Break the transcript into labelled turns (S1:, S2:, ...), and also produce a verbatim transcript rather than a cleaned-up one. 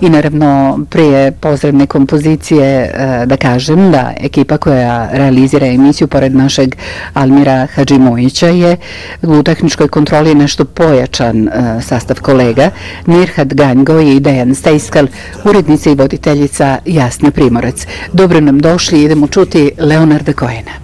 S1: I naravno prije pozdravne kompozicije da kažem da ekipa koja realizira emisiju pored našeg Almira Hadžimovića je u tehničkoj kontroli nešto pojačan sastav kolega Mirhat Ganjgo i Dejan Stejskal, urednica i voditeljica Jasna Primorac. Dobro nam došli, idemo čuti Leonarda Cohena.